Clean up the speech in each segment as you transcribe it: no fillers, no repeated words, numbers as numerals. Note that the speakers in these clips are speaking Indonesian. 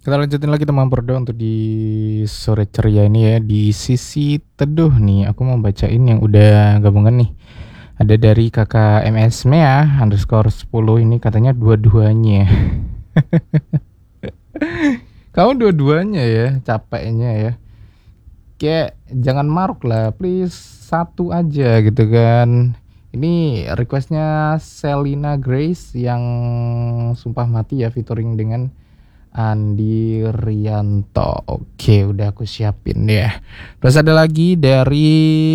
Kita lanjutin lagi teman berdua untuk di sore ceria ini ya. Di sisi teduh nih, aku mau bacain yang udah gabungan nih. Ada dari kakak MS Mea underscore 10 ini katanya dua-duanya. Kamu dua-duanya ya, capeknya ya. Kayak jangan maruk lah, please satu aja gitu kan. Ini requestnya Selina Grace yang sumpah mati ya, featuring dengan Andi Rianto. Oke, udah aku siapin ya. Terus ada lagi dari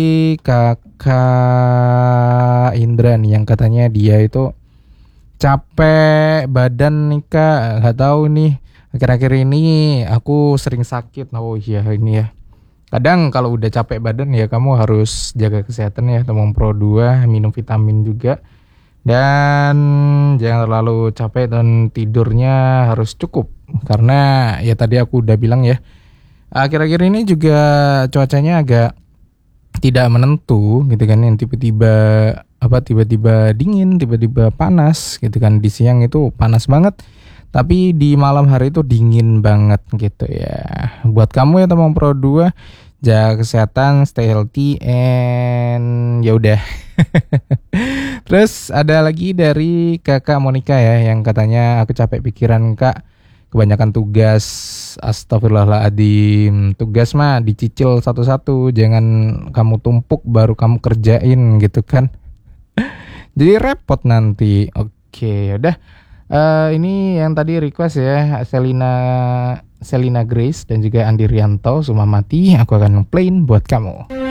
kakak Indra nih yang katanya dia itu capek badan nih kak. Gak tahu nih. Akhir-akhir ini aku sering sakit. Oh iya ini ya. Kadang kalau udah capek badan ya kamu harus jaga kesehatan ya. Teman Pro 2, minum vitamin juga. Dan jangan terlalu capek dan tidurnya harus cukup. Karena ya tadi aku udah bilang ya, akhir-akhir ini juga cuacanya agak tidak menentu gitu kan, yang tiba-tiba dingin, tiba-tiba panas gitu kan. Di siang itu panas banget, tapi di malam hari itu dingin banget gitu ya. Buat kamu ya teman Pro 2, jaga kesehatan, stay healthy and ya udah. Terus ada lagi dari kakak Monica ya yang katanya aku capek pikiran kak, kebanyakan tugas. Astagfirullahaladzim, tugas mah dicicil satu-satu, jangan kamu tumpuk baru kamu kerjain gitu kan, jadi repot nanti. Oke udah. Ini yang tadi request ya, Selina Grace dan juga Andi Rianto Sumamati. Aku akan plain buat kamu.